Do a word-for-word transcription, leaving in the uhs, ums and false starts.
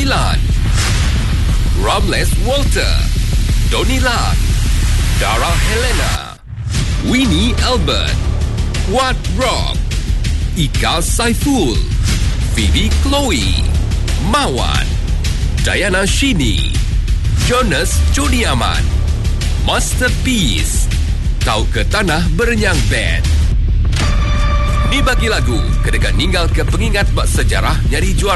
sembilan. Ramles Walter, Donnie Lat, Dara Helena, Winnie Albert, Wat Rock, Ika Saiful, Phoebe Chloe, Mawan, Diana Shini, Jonas Jody Aman, Masterpiece, Tau ke Tanah Berenyang Band. Ni bagi lagu, kedekat ninggal ke pengingat bak sejarah nyari juara.